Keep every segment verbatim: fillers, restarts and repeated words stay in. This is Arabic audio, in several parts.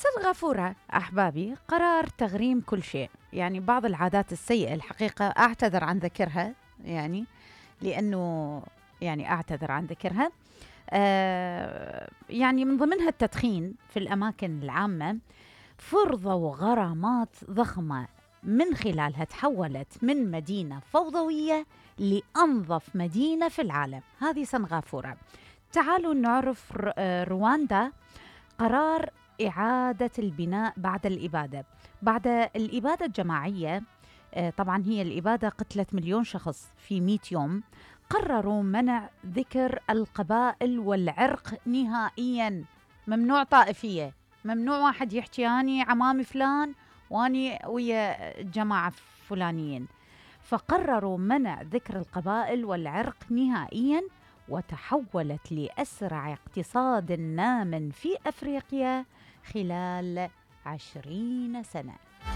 سنغافورة أحبابي قرار تغريم كل شيء. يعني بعض العادات السيئة الحقيقة أعتذر عن ذكرها، يعني لأنه يعني أعتذر عن ذكرها. آه يعني من ضمنها التدخين في الأماكن العامة. فرضوا غرامات ضخمة من خلالها تحولت من مدينة فوضوية لأنظف مدينة في العالم. هذه سنغافورة. تعالوا نعرف ر- آه، رواندا. قرار إعادة البناء بعد الإبادة. بعد الإبادة الجماعية، آه، طبعا هي الإبادة قتلت مليون شخص في مئة يوم. قرروا منع ذكر القبائل والعرق نهائيا. ممنوع طائفية، ممنوع واحد يحكي أني عمامي فلان وأني ويا جماعة فلانيين. فقرروا منع ذكر القبائل والعرق نهائيا، وتحولت لأسرع اقتصاد نام في أفريقيا خلال عشرين سنة.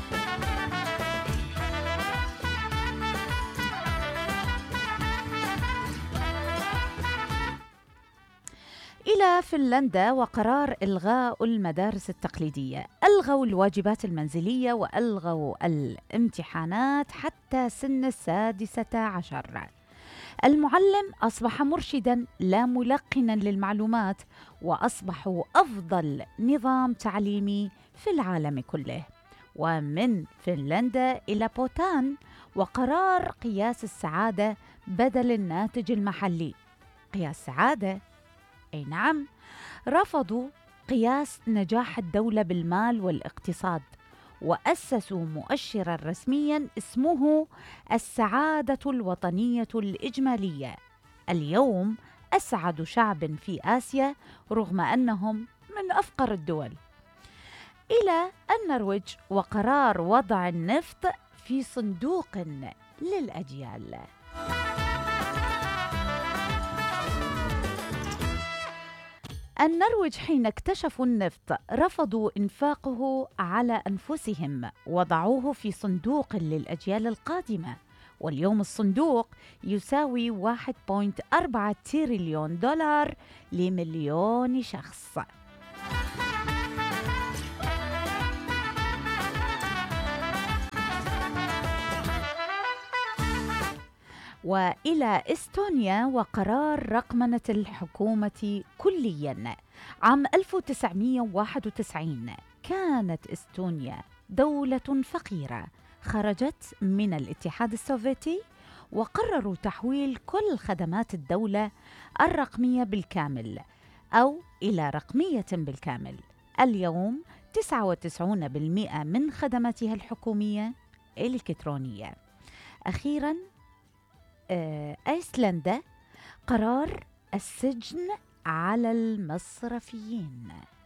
إلى فنلندا وقرار إلغاء المدارس التقليدية. ألغوا الواجبات المنزلية وألغوا الامتحانات حتى سن السادسة عشر. المعلم أصبح مرشداً لا ملقناً للمعلومات، وأصبحوا أفضل نظام تعليمي في العالم كله. ومن فنلندا إلى بوتان وقرار قياس السعادة بدل الناتج المحلي. قياس سعادة؟ أي نعم. رفضوا قياس نجاح الدولة بالمال والاقتصاد، وأسسوا مؤشراً رسمياً اسمه السعادة الوطنية الإجمالية. اليوم أسعد شعب في آسيا رغم أنهم من أفقر الدول. إلى النرويج وقرار وضع النفط في صندوق للأجيال. النرويج حين اكتشفوا النفط رفضوا إنفاقه على أنفسهم، وضعوه في صندوق للأجيال القادمة. واليوم الصندوق يساوي واحد فاصلة أربعة تريليون دولار لمليون شخص. وإلى إستونيا وقرار رقمنة الحكومة كلياً. عام ألف وتسعمئة وواحد وتسعين كانت إستونيا دولة فقيرة خرجت من الاتحاد السوفيتي، وقرروا تحويل كل خدمات الدولة الرقمية بالكامل أو إلى رقمية بالكامل. اليوم تسعة وتسعين بالمئة من خدماتها الحكومية إلكترونية. أخيراً أيسلندا قرار السجن على المصرفيين.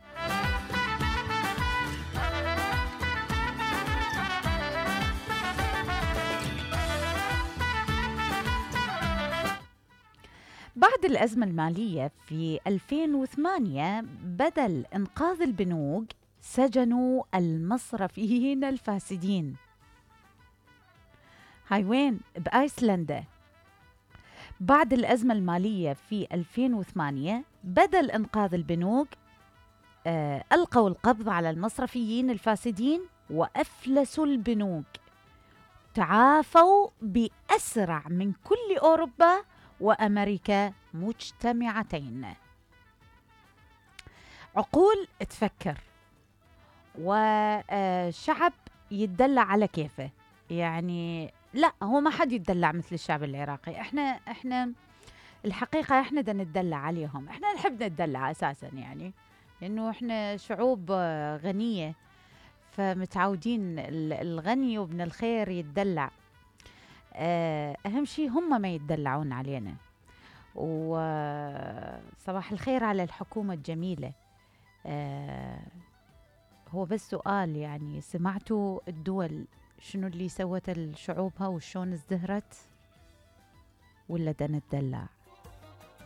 بعد الأزمة المالية في ألفين وثمانية بدل إنقاذ البنوك سجنوا المصرفيين الفاسدين. هاي وين؟ بأيسلندا. بعد الأزمة المالية في ألفين وثمانية بدل إنقاذ البنوك آه ألقوا القبض على المصرفيين الفاسدين وأفلسوا البنوك. تعافوا بأسرع من كل أوروبا وأمريكا مجتمعتين. عقول تفكر وشعب يتدلع على كيفه. يعني لا، هو ما حد يتدلع مثل الشعب العراقي. احنا احنا الحقيقة احنا دا نتدلع عليهم. احنا نحب نتدلع اساسا، يعني لانه احنا شعوب غنية، فمتعودين الغني وابن الخير يتدلع. اهم شيء هم ما يتدلعون علينا. وصباح الخير على الحكومة الجميلة. هو بس سؤال، يعني سمعتوا الدول شنو اللي سوت لشعوبها وشون ازدهرت، ولا دا نتدلع؟